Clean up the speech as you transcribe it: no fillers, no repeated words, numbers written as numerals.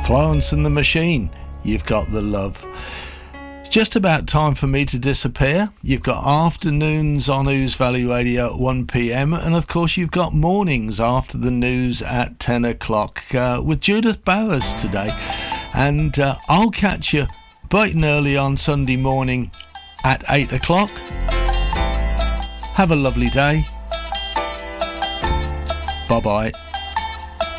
Florence and the Machine, You've Got the Love. It's just about time for me to disappear. You've got afternoons on Ouse Valley Radio at 1 p.m, and of course you've got mornings after the news at 10 o'clock with Judith Bowers today. And I'll catch you bright and early on Sunday morning at 8 o'clock. Have a lovely day. Bye-bye.